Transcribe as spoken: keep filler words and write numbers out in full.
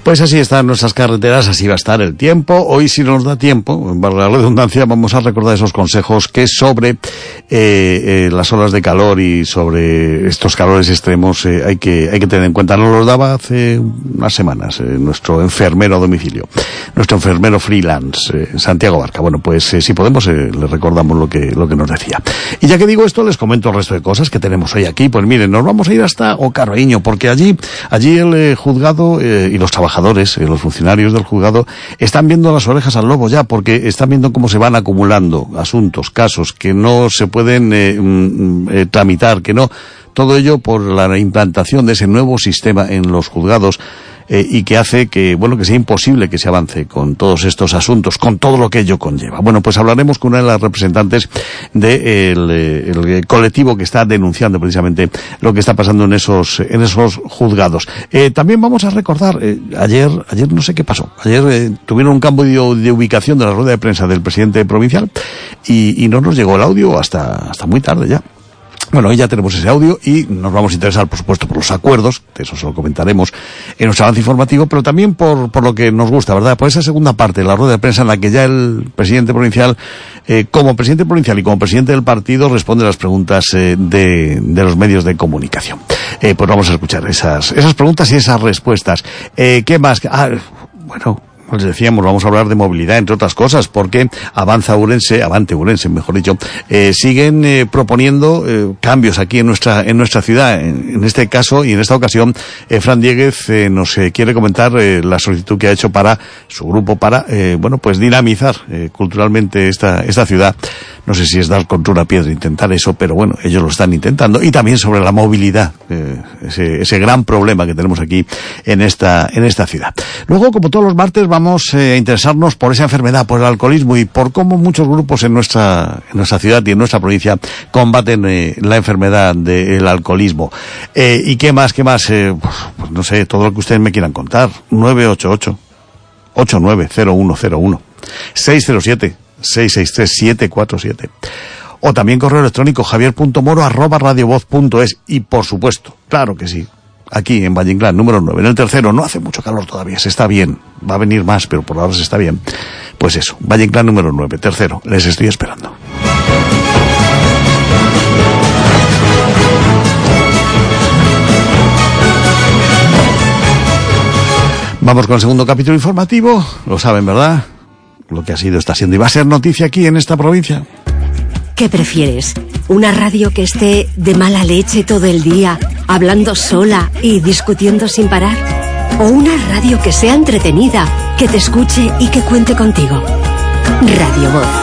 Pues así están nuestras carreteras, así va a estar el tiempo. Hoy, si nos da tiempo, para la redundancia, vamos a recordar esos consejos que sobre eh, eh, las olas de calor y sobre estos calores extremos eh, hay que hay que tener en cuenta. Nos los daba hace unas semanas eh, nuestro enfermero a domicilio, nuestro enfermero freelance, eh, Santiago Barca. Bueno, pues eh, si podemos, eh, le recordamos lo que lo que nos decía. Y ya que digo esto, les comento el resto de cosas que tenemos hoy aquí. Pues miren, nos vamos a ir hasta Ocarreño, porque allí allí el eh, juzgado eh, y los trabajadores Eh, los funcionarios del juzgado están viendo las orejas al lobo ya, porque están viendo cómo se van acumulando asuntos, casos que no se pueden eh, eh, tramitar, que no, todo ello por la implantación de ese nuevo sistema en los juzgados. Eh, y que hace que, bueno, que sea imposible que se avance con todos estos asuntos, con todo lo que ello conlleva. Bueno, pues hablaremos con una de las representantes del de el, el colectivo que está denunciando precisamente lo que está pasando en esos en esos juzgados. Eh, también vamos a recordar, eh, ayer ayer no sé qué pasó, ayer eh, tuvieron un cambio de, de ubicación de la rueda de prensa del presidente provincial y, y no nos llegó el audio hasta hasta muy tarde ya. Bueno, hoy ya tenemos ese audio y nos vamos a interesar, por supuesto, por los acuerdos, de eso se lo comentaremos en nuestro avance informativo, pero también por, por lo que nos gusta, ¿verdad? Por esa segunda parte de la rueda de prensa en la que ya el presidente provincial, eh, como presidente provincial y como presidente del partido, responde a las preguntas eh, de, de los medios de comunicación. Eh, pues vamos a escuchar esas, esas preguntas y esas respuestas. Eh, ¿qué más? Ah, bueno... Pues decíamos, vamos a hablar de movilidad, entre otras cosas, porque Avanza Ourense, Avante Ourense, mejor dicho, eh, siguen eh, proponiendo eh, cambios aquí en nuestra en nuestra ciudad. En, en este caso y en esta ocasión, eh, Fran Dieguez eh, nos eh, quiere comentar eh, la solicitud que ha hecho para su grupo para, eh, bueno, pues dinamizar eh, culturalmente esta esta ciudad. No sé si es dar contra una piedra intentar eso, pero bueno, ellos lo están intentando. Y también sobre la movilidad, eh, ese, ese gran problema que tenemos aquí en esta en esta ciudad. Luego, como todos los martes, vamos eh, a interesarnos por esa enfermedad, por el alcoholismo y por cómo muchos grupos en nuestra en nuestra ciudad y en nuestra provincia combaten eh, la enfermedad del alcoholismo. Eh, ¿Y qué más, qué más? Eh, pues, pues no sé, todo lo que ustedes me quieran contar. nueve ocho ocho, ocho nueve cero uno cero uno, seis cero siete, seis seis tres, siete cuatro siete. O también correo electrónico javier punto moro arroba radiovoz punto es. Y por supuesto, claro que sí, aquí en Valle Inclán, número nueve, en el tercero. No hace mucho calor todavía, se está bien. Va a venir más, pero por ahora se está bien. Pues eso, Valle Inclán número nueve, tercero. Les estoy esperando. Vamos con el segundo capítulo informativo. Lo saben, ¿verdad? Lo que ha sido, está siendo y va a ser noticia aquí en esta provincia. ¿Qué prefieres? ¿Una radio que esté de mala leche todo el día, hablando sola y discutiendo sin parar? ¿O una radio que sea entretenida, que te escuche y que cuente contigo? Radio Voz.